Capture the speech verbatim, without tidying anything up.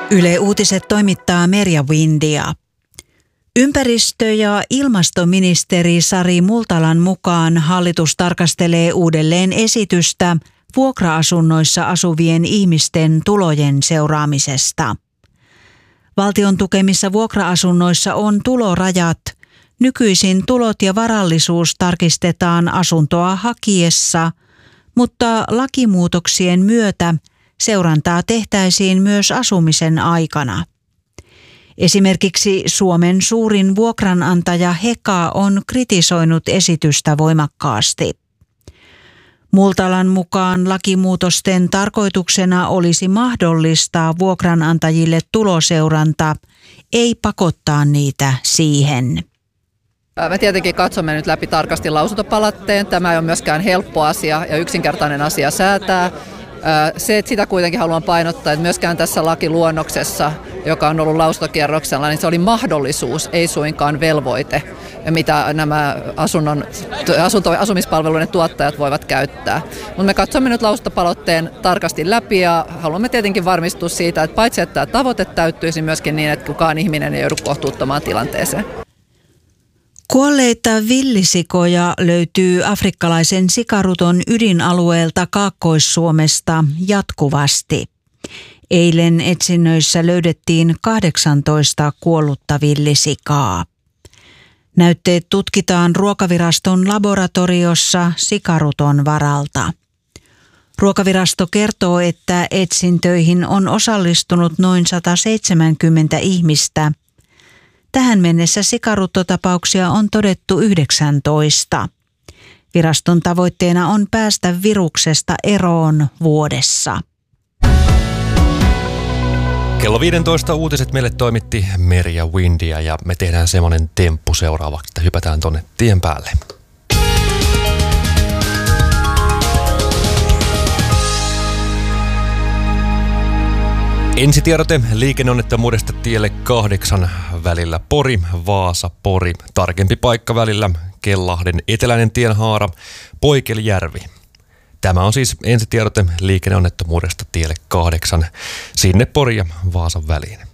Yle Uutiset toimittaa Merja Windia. Ympäristö- ja ilmastoministeri Sari Multalan mukaan hallitus tarkastelee uudelleen esitystä vuokra-asunnoissa asuvien ihmisten tulojen seuraamisesta. Valtion tukemissa vuokra-asunnoissa on tulorajat. Nykyisin tulot ja varallisuus tarkistetaan asuntoa hakiessa, mutta lakimuutoksien myötä seurantaa tehtäisiin myös asumisen aikana. Esimerkiksi Suomen suurin vuokranantaja Heka on kritisoinut esitystä voimakkaasti. Multalan mukaan lakimuutosten tarkoituksena olisi mahdollistaa vuokranantajille tuloseuranta, ei pakottaa niitä siihen. Me tietenkin katsomme nyt läpi tarkasti lausuntopalautteen. Tämä ei ole myöskään helppo asia ja yksinkertainen asia säätää. Se, että sitä kuitenkin haluan painottaa, että myöskään tässä lakiluonnoksessa, joka on ollut lausuntokierroksella, niin se oli mahdollisuus, ei suinkaan velvoite, mitä nämä asunnon, asunto, asumispalveluiden tuottajat voivat käyttää. Mutta me katsomme nyt lausuntopalautteen tarkasti läpi ja haluamme tietenkin varmistua siitä, että paitsi että tämä tavoite täyttyisi myöskin niin, että kukaan ihminen ei joudu kohtuuttomaan tilanteeseen. Kuolleita villisikoja löytyy afrikkalaisen sikaruton ydinalueelta Kaakkois-Suomesta jatkuvasti. Eilen etsinnöissä löydettiin kahdeksantoista kuollutta villisikaa. Näytteet tutkitaan Ruokaviraston laboratoriossa sikaruton varalta. Ruokavirasto kertoo, että etsintöihin on osallistunut noin sata seitsemänkymmentä ihmistä. Tähän mennessä sikaruttotapauksia on todettu yhdeksäntoista. Viraston tavoitteena on päästä viruksesta eroon vuodessa. Kello viisitoista uutiset meille toimitti Merja Windia ja me tehdään semmoinen temppu seuraavaksi, että hypätään tonne tien päälle. Ensitiedote liikenneonnettomuudesta tielle kahdeksan välillä Pori, Vaasa, Pori. Tarkempi paikka välillä Kellahden eteläinen tienhaara, Poikelijärvi. Tämä on siis ensitiedote liikenneonnettomuudesta tielle kahdeksan sinne Pori ja Vaasan väliin.